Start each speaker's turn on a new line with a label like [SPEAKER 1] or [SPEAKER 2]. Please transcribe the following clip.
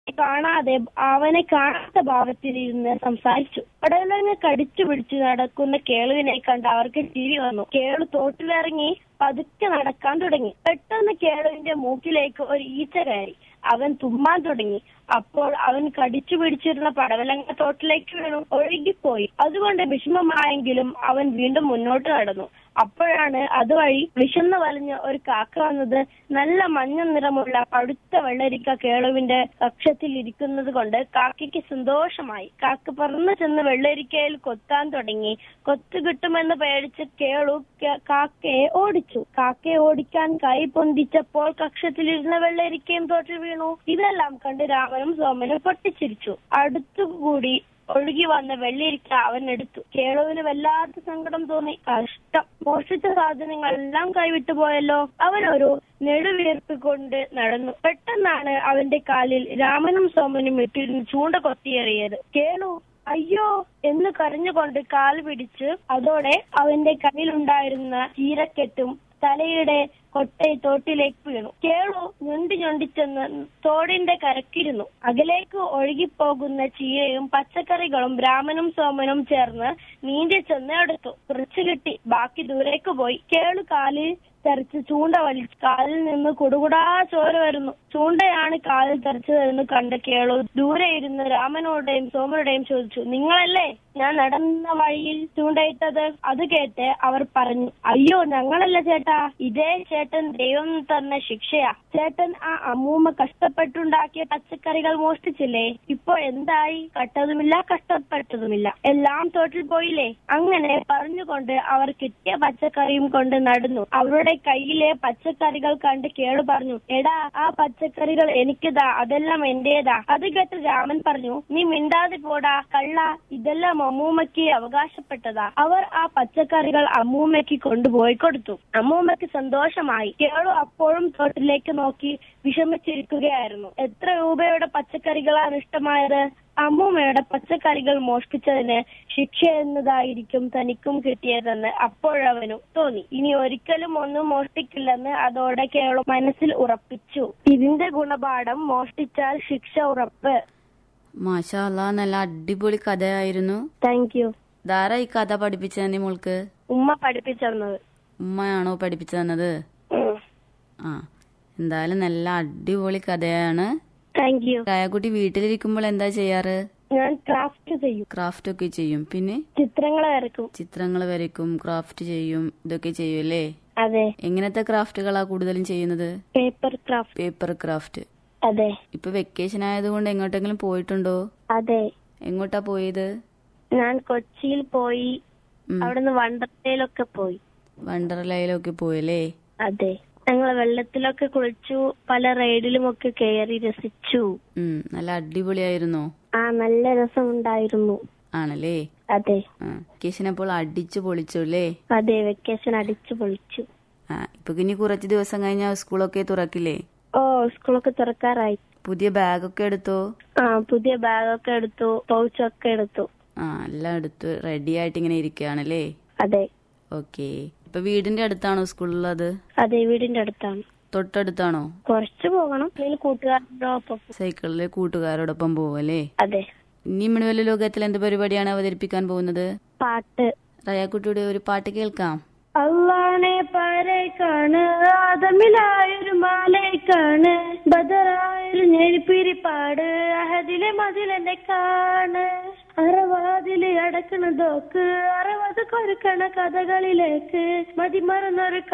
[SPEAKER 1] കാണാതെ അവനെ കാണാത്ത ഭാവത്തിലിരുന്ന് സംസാരിച്ചു. പടവലങ്ങ കടിച്ചു പിടിച്ചു നടക്കുന്ന കേളുവിനെ കണ്ട് അവർക്ക് ചിരി വന്നു. കേളു തോട്ടിലിറങ്ങി പതുക്കെ നടക്കാൻ തുടങ്ങി. പെട്ടെന്ന് കേളുവിന്റെ മൂക്കിലേക്ക് ഒരു ഈച്ച കയറി. അവൻ തുമ്മാൻ തുടങ്ങി. അപ്പോൾ അവൻ കടിച്ചു പിടിച്ചിരുന്ന പടവലങ്ങ തോട്ടിലേക്ക് വീണു, ഒഴുകിപ്പോയി. അതുകൊണ്ട് വിഷമമായെങ്കിലും അവൻ വീണ്ടും മുന്നോട്ട് നടന്നു. അപ്പോഴാണ് അതുവഴി വിശന്ന് വലഞ്ഞ ഒരു കാക്ക വന്നത്. നല്ല മഞ്ഞ നിറമുള്ള പഴുത്ത വെള്ളരിക്ക കേളുവിന്റെ കക്ഷത്തിൽ ഇരിക്കുന്നത് കൊണ്ട് കാക്കയ്ക്ക് സന്തോഷമായി. കാക്ക പറന്നു ചെന്ന് വെള്ളരിക്കയിൽ കൊത്താൻ തുടങ്ങി. കൊത്തു കിട്ടുമെന്ന് പേടിച്ച് കേളു കാക്കയെ ഓടിച്ചു. കാക്കയെ ഓടിക്കാൻ കൈ പൊന്തിച്ചപ്പോൾ കക്ഷത്തിലിരുന്ന വെള്ളരിക്കയും തോട്ടിൽ വീണു. ഇതെല്ലാം കണ്ട് രാമനും സോമനും പൊട്ടിച്ചിരിച്ചു. അടുത്തുകൂടി ഒഴുകി വന്ന വെള്ളിരിക്ക അവൻ എടുത്തു. കേളുവിന് വല്ലാത്ത സങ്കടം തോന്നി. കഷ്ടം, മോഷ്ടിച്ച സാധനങ്ങളെല്ലാം കൈവിട്ടു പോയല്ലോ. അവൻ ഒരു നെടുവീർപ്പ് കൊണ്ട് നടന്നു. പെട്ടെന്നാണ് അവന്റെ കാലിൽ രാമനും സോമനും ഇട്ടിരുന്ന് ചൂണ്ട കൊത്തിയേറിയത്. കേളു അയ്യോ എന്ന് കരഞ്ഞുകൊണ്ട് കാൽ പിടിച്ച് അതോടെ അവന്റെ കയ്യിലുണ്ടായിരുന്ന ചീരക്കെട്ടും തലയുടെ കൊട്ടയിൽ തോട്ടിലേക്ക് വീണു. കേളു ഞൊണ്ടിച്ചെന്ന് തോടിന്റെ കരക്കിരുന്നു. അകലേക്ക് ഒഴുകിപ്പോകുന്ന ചീരയും പച്ചക്കറികളും രാമനും സോമനും ചേർന്ന് നീന്തി ചെന്ന് എടുത്തു. കുറച്ചു കിട്ടി, ബാക്കി ദൂരേക്ക് പോയി. കേളു കാലിൽ തെറിച്ച് ചൂണ്ട വലിച്ചു. കാലിൽ നിന്ന് കുടുകുടാ ചോര വരുന്നു. ചൂണ്ടയാണ് കാലിൽ തെറിച്ചതെന്ന് കണ്ട കേളു ദൂരെ ഇരുന്ന് രാമനോടെയും സോമനോടെയും ചോദിച്ചു, നിങ്ങളല്ലേ ഞാൻ നടന്ന വഴിയിൽ ചൂണ്ടയിട്ടത്? അത് കേട്ട് അവർ പറഞ്ഞു, അയ്യോ ഞങ്ങളല്ല ചേട്ടാ, ഇതേ ചേട്ടൻ ദൈവം തന്ന ശിക്ഷയാ. ചേട്ടൻ ആ അമ്മൂമ്മ കഷ്ടപ്പെട്ടുണ്ടാക്കിയ പച്ചക്കറികൾ മോഷ്ടിച്ചില്ലേ? ഇപ്പൊ എന്തായി? കട്ടതുമില്ല കഷ്ടപ്പെട്ടതുമില്ല, എല്ലാം തോട്ടിൽ പോയില്ലേ? അങ്ങനെ പറഞ്ഞുകൊണ്ട് അവർ കിട്ടിയ പച്ചക്കറിയും കൊണ്ട് നടന്നു. അവരുടെ കയ്യിലെ പച്ചക്കറികൾ കണ്ട് കേളു പറഞ്ഞു, എടാ ആ പച്ചക്കറികൾ എനിക്കിതാ, അതെല്ലാം എന്റേതാ. അത് കേട്ട് രാമൻ പറഞ്ഞു, നീ മിണ്ടാതെ പോടാ കള്ള, ഇതെല്ലാം അമ്മൂമ്മയ്ക്ക് അവകാശപ്പെട്ടതാ. അവർ ആ പച്ചക്കറികൾ അമ്മൂമ്മയ്ക്ക് കൊണ്ടുപോയി കൊടുത്തു. അമ്മൂമ്മയ്ക്ക് സന്തോഷമായി. കേളു അപ്പോഴും തോട്ടിലേക്ക് നോക്കി വിഷമിച്ചിരിക്കുകയായിരുന്നു. എത്ര രൂപയുടെ പച്ചക്കറികളാണ് ഇഷ്ടമായത്? അമ്മൂമ്മയുടെ പച്ചക്കറികൾ മോഷ്ടിച്ചതിന് ശിക്ഷ എന്നതായിരിക്കും തനിക്കും കിട്ടിയതെന്ന് അപ്പോഴവനു തോന്നി. ഇനി ഒരിക്കലും ഒന്നും മോഷ്ടിക്കില്ലെന്ന് അതോടെ കേളു മനസ്സിൽ ഉറപ്പിച്ചു. ഇതിന്റെ ഗുണപാഠം മോഷ്ടിച്ചാൽ ശിക്ഷ ഉറപ്പ്.
[SPEAKER 2] മാഷാ അല്ലാ, നല്ല അടിപൊളി കഥയായിരുന്നു.
[SPEAKER 1] Thank you.
[SPEAKER 2] ധാരാ ഈ കഥ പഠിപ്പിച്ചത് മോൾക്ക്?
[SPEAKER 1] ഉമ്മ പഠിപ്പിച്ചത്.
[SPEAKER 2] ഉമ്മയാണോ പഠിപ്പിച്ചു തന്നത്? ആ, എന്തായാലും നല്ല അടിപൊളി കഥയാണ്.
[SPEAKER 1] Thank you.
[SPEAKER 2] കായക്കുട്ടി വീട്ടിലിരിക്കുമ്പോൾ എന്താ ചെയ്യാറ്?
[SPEAKER 1] ഞാൻ ക്രാഫ്റ്റ് ചെയ്യും.
[SPEAKER 2] ക്രാഫ്റ്റ് ഒക്കെ ചെയ്യും. പിന്നെ
[SPEAKER 1] ചിത്രങ്ങൾ വരയ്ക്കും,
[SPEAKER 2] ക്രാഫ്റ്റ് ചെയ്യും, ഇതൊക്കെ ചെയ്യും അല്ലേ?
[SPEAKER 1] അതെ.
[SPEAKER 2] എങ്ങനത്തെ ക്രാഫ്റ്റുകളാ കൂടുതലും ചെയ്യുന്നത്? Paper craft.
[SPEAKER 1] അതെ.
[SPEAKER 2] ഇപ്പൊ വെക്കേഷൻ ആയതുകൊണ്ട് എങ്ങോട്ടെങ്കിലും പോയിട്ടുണ്ടോ?
[SPEAKER 1] അതെ.
[SPEAKER 2] എങ്ങോട്ടാ പോയത്?
[SPEAKER 1] ഞാൻ കൊച്ചിയിൽ പോയി. അവിടുന്ന്
[SPEAKER 2] വണ്ടർലയിലൊക്കെ പോയല്ലേ?
[SPEAKER 1] അതെ. ഞങ്ങള് വെള്ളത്തിലൊക്കെ കുളിച്ചു, പല റൈഡിലുമൊക്കെ കയറി രസിച്ചു.
[SPEAKER 2] നല്ല അടിപൊളിയായിരുന്നോ?
[SPEAKER 1] ആ, നല്ല രസമുണ്ടായിരുന്നു.
[SPEAKER 2] ആണല്ലേ?
[SPEAKER 1] അതെ.
[SPEAKER 2] വെക്കേഷൻ അപ്പോൾ അടിച്ചു പൊളിച്ചു അല്ലേ?
[SPEAKER 1] അതെ, വെക്കേഷൻ അടിച്ചു പൊളിച്ചു.
[SPEAKER 2] ഇപ്പൊ ഇനി കുറച്ച് ദിവസം കഴിഞ്ഞാൽ സ്കൂളൊക്കെ തുറക്കില്ലേ?
[SPEAKER 1] ഓ, സ്കൂളൊക്കെ തുറക്കാറായി.
[SPEAKER 2] പുതിയ ബാഗൊക്കെ എടുത്തോ?
[SPEAKER 1] ആ, പുതിയ ബാഗൊക്കെ എടുത്തു, പൗച്ചൊക്കെ എടുത്തു.
[SPEAKER 2] എല്ലാം എടുത്ത് റെഡി ആയിട്ട് ഇങ്ങനെ ഇരിക്കുകയാണല്ലേ?
[SPEAKER 1] അതെ.
[SPEAKER 2] ഓക്കെ. ഇപ്പൊ വീടിന്റെ അടുത്താണോ സ്കൂളുള്ളത്?
[SPEAKER 1] അതെ, വീടിന്റെ അടുത്താണ്.
[SPEAKER 2] തൊട്ടടുത്താണോ?
[SPEAKER 1] കുറച്ച് പോകണം. കൂട്ടുകാരോടൊപ്പം.
[SPEAKER 2] സൈക്കിളില് കൂട്ടുകാരോടൊപ്പം പോവല്ലേ?
[SPEAKER 1] അതെ.
[SPEAKER 2] ഇനി മിണുവല്ല ലോകത്തിൽ എന്ത് പരിപാടിയാണ് അവതരിപ്പിക്കാൻ പോകുന്നത്?
[SPEAKER 1] പാട്ട്.
[SPEAKER 2] റയാക്കുട്ടിയുടെ ഒരു പാട്ട് കേൾക്കാം.
[SPEAKER 1] അള്ളാനെ പാരേക്കാണ്, ആദമിലായൊരു മാലേക്കാണ്, ബദറായൊരു ഞെരിപ്പിരിപ്പാട്, അഹദിലെ മതിലെന്നെ കാണ്, അറവാതില് അടക്കണ തോക്ക്, 60 കൊരുക്കണ കഥകളിലേക്ക് മതിമറന്നൊരു